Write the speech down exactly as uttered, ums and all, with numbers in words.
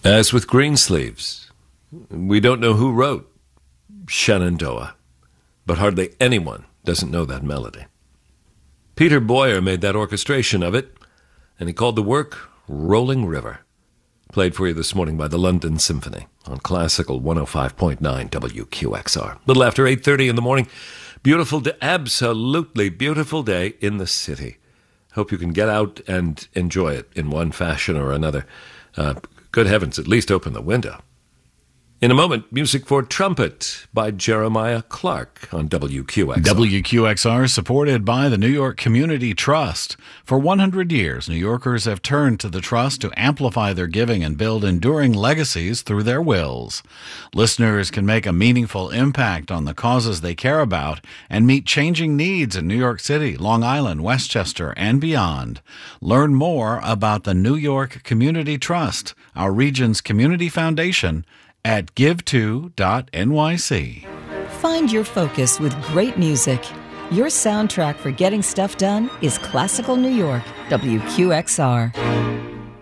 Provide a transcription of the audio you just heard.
As with Greensleeves, we don't know who wrote Shenandoah, but hardly anyone doesn't know that melody. Peter Boyer made that orchestration of it, and he called the work Rolling River. Played for you this morning by the London Symphony on Classical one oh five point nine W Q X R. Little after eight thirty in the morning. Beautiful, day, absolutely beautiful day in the city. Hope you can get out and enjoy it in one fashion or another. Uh, good heavens, at least open the window. In a moment, music for trumpet by Jeremiah Clark on W Q X R. W Q X R is supported by the New York Community Trust. For one hundred years, New Yorkers have turned to the Trust to amplify their giving and build enduring legacies through their wills. Listeners can make a meaningful impact on the causes they care about and meet changing needs in New York City, Long Island, Westchester, and beyond. Learn more about the New York Community Trust, our region's community foundation, at give to dot N Y C. Find your focus with great music. Your soundtrack for getting stuff done is Classical New York, W Q X R.